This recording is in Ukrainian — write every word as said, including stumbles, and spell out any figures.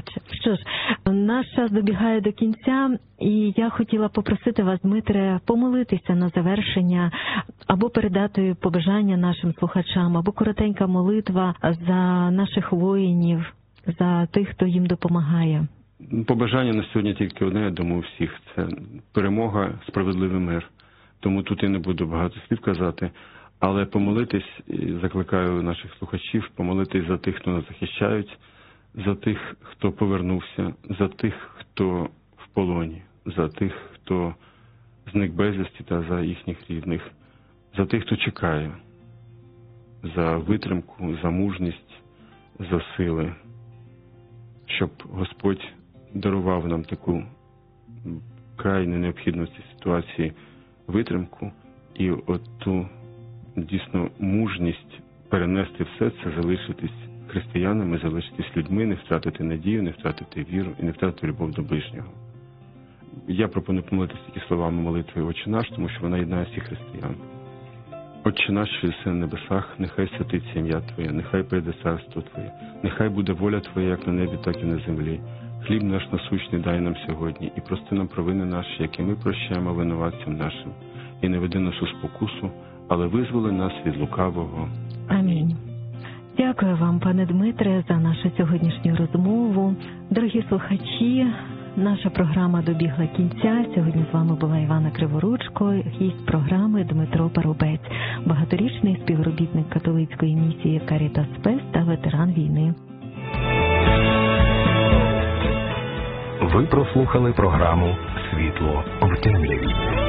гаряче. Що ж, наш час добігає до кінця, і я хотіла попросити вас, Дмитре, помолитися на завершення, або передати побажання нашим слухачам, або коротенька молитва за наших воїнів, за тих, хто їм допомагає. Побажання на сьогодні тільки одне, я думаю, у всіх. Це перемога, справедливий мир. Тому тут я не буду багато слів казати. Але помолитись, і закликаю наших слухачів, помолитись за тих, хто нас захищають, за тих, хто повернувся, за тих, хто в полоні, за тих, хто зник безвісти та за їхніх рідних, за тих, хто чекає, за витримку, за мужність, за сили, щоб Господь дарував нам таку крайне необхідну в цій ситуації витримку і от ту дійсно мужність перенести все це, залишитись християнами, залишитись людьми, не втратити надію, не втратити віру і не втратити любов до ближнього. Я пропоную помолитися тільки словами молитви «Отче наш», тому що вона єднає всіх християн. Отче наш, що єси на небесах, нехай святиться ім'я Твоє, нехай прийде царство Твоє, нехай буде воля Твоя, як на небі, так і на землі. Хліб наш насущний дай нам сьогодні, і прости нам провини наші, які ми прощаємо винуватцям нашим. І не веди нас у спокусу, але визволи нас від лукавого. Амінь. Дякую вам, пане Дмитре, за нашу сьогоднішню розмову. Дорогі слухачі, наша програма добігла кінця. Сьогодні з вами була Івана Криворучко, гість програми Дмитро Парубець, багаторічний співробітник католицької місії Caritas Spes та ветеран війни. Ви прослухали програму «Світло в темряві».